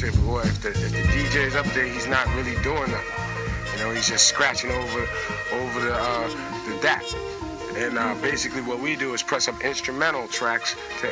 if the DJ's up there, he's not really doing nothing. You know, he's just scratching over the DAT. And basically what we do is press up instrumental tracks to